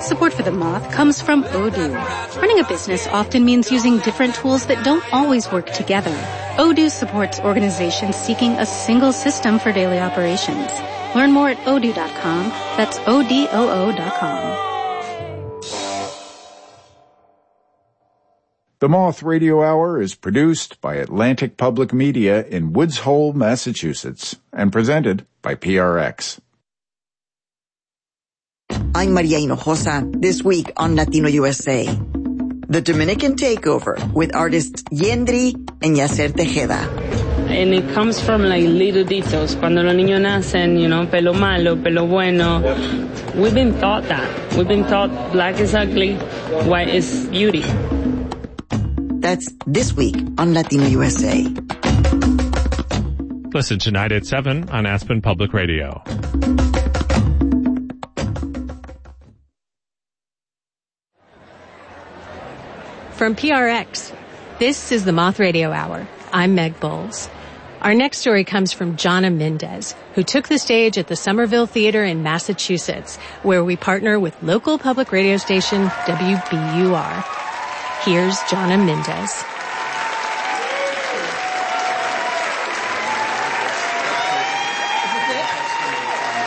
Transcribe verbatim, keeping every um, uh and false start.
Support for The Moth comes from Odoo. Running a business often means using different tools that don't always work together. Odoo supports organizations seeking a single system for daily operations. Learn more at odoo dot com. That's O D O O dot com. The Moth Radio Hour is produced by Atlantic Public Media in Woods Hole, Massachusetts, and presented by P R X. I'm Maria Hinojosa, this week on Latino U S A. The Dominican Takeover with artists Yendri and Yacer Tejeda. And it comes from like little details. Cuando los niños nacen, you know, pelo malo, pelo bueno. We've been taught that. We've been taught black is ugly, white is beauty. That's this week on Latino U S A. Listen tonight at seven on Aspen Public Radio. From P R X, this is the Moth Radio Hour. I'm Meg Bowles. Our next story comes from Jonna Mendez, who took the stage at the Somerville Theater in Massachusetts, where we partner with local public radio station W B U R. Here's Jonna Mendez.